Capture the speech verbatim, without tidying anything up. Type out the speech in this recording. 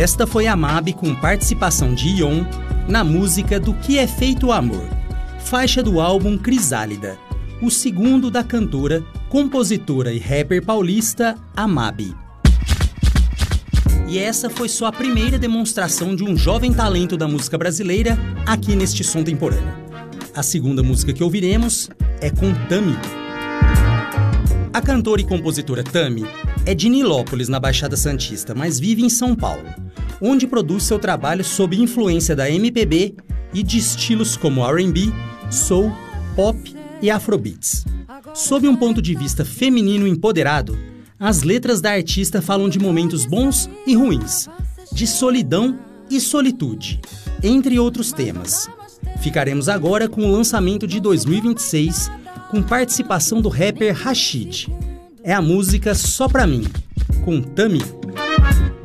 Esta foi a Mabi com participação de Ion na música Do Que É Feito o Amor, faixa do álbum Crisálida, o segundo da cantora, compositora e rapper paulista, a Mabi. E essa foi só a primeira demonstração de um jovem talento da música brasileira aqui neste Som Temporâneo. A segunda música que ouviremos é com Tami. A cantora e compositora Tami é de Nilópolis, na Baixada Santista, mas vive em São Paulo, onde produz seu trabalho sob influência da M P B e de estilos como R and B, soul, pop e afrobeats. Sob um ponto de vista feminino empoderado, as letras da artista falam de momentos bons e ruins, de solidão e solitude, entre outros temas. Ficaremos agora com o lançamento de dois mil e vinte e seis, com participação do rapper Rashid. É a música Só Pra Mim, com Tami.